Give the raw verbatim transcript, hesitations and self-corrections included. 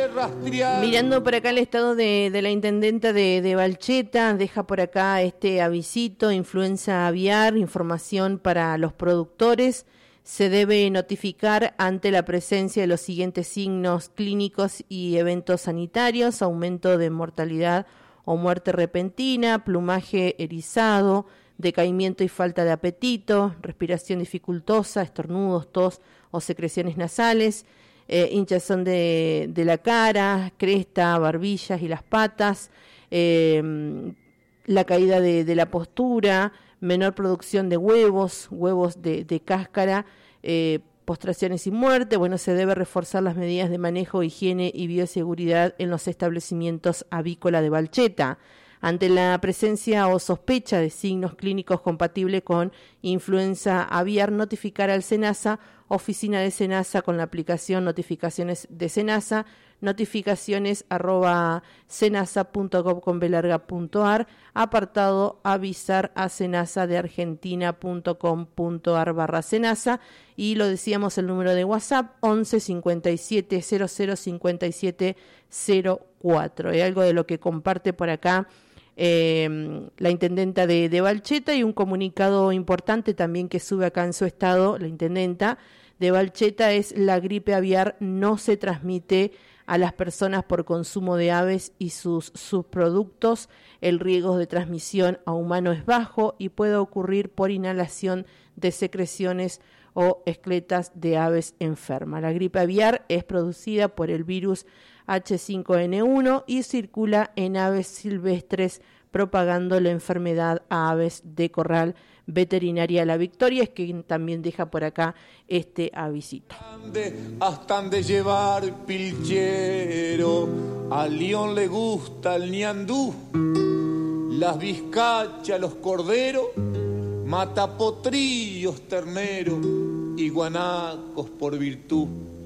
Mirando por acá el estado de, de la intendenta de, de Balcheta, deja por acá este avisito: influenza aviar, información para los productores. Se debe notificar ante la presencia de los siguientes signos clínicos y eventos sanitarios: aumento de mortalidad o muerte repentina, plumaje erizado, decaimiento y falta de apetito, respiración dificultosa, estornudos, tos o secreciones nasales, eh, hinchazón de, de la cara, cresta, barbillas y las patas, eh, la caída de, de la postura, menor producción de huevos, huevos de, de cáscara, eh, postraciones y muerte. Bueno, se debe reforzar las medidas de manejo, higiene y bioseguridad en los establecimientos avícolas de Balcheta. Ante la presencia o sospecha de signos clínicos compatibles con influenza aviar, notificar al SENASA, oficina de SENASA, con la aplicación Notificaciones de SENASA, notificaciones arroba senasa punto gov con b larga punto ar, apartado avisar a senasa de argentina punto com punto ar barra senasa, y lo decíamos, el número de WhatsApp once cincuenta y siete cero cero cincuenta y siete cero cuatro. Hay algo de lo que comparte por acá eh, la intendenta de, de Balcheta, y un comunicado importante también que sube acá en su estado la intendenta de Balcheta es: la gripe aviar no se transmite a las personas por consumo de aves y sus subproductos. El riesgo de transmisión a humano es bajo y puede ocurrir por inhalación de secreciones o excretas de aves enfermas. La gripe aviar es producida por el virus hache cinco ene uno y circula en aves silvestres, propagando la enfermedad a aves de corral. Veterinaria La Victoria es quien también deja por acá este avisito. Hasta de llevar pilchero, al león le gusta el ñandú, las vizcachas, los corderos, matapotrillos, terneros y guanacos por virtud.